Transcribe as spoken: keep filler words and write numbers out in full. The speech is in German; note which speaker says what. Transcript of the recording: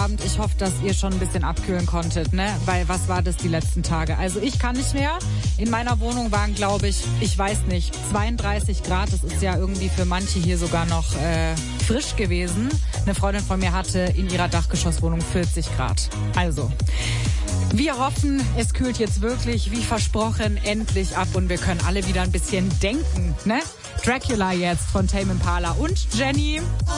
Speaker 1: Abend. Ich hoffe, dass ihr schon ein bisschen abkühlen konntet, ne? Weil was war das die letzten Tage? Also ich kann nicht mehr. In meiner Wohnung waren, glaube ich, ich weiß nicht, zweiunddreißig Grad. Das ist ja irgendwie für manche hier sogar noch äh, frisch gewesen. Eine Freundin von mir hatte in ihrer Dachgeschosswohnung vierzig Grad. Also, wir hoffen, es kühlt jetzt wirklich, wie versprochen, endlich ab und wir können alle wieder ein bisschen denken, ne? Dracula jetzt von Tame Impala und Jenny.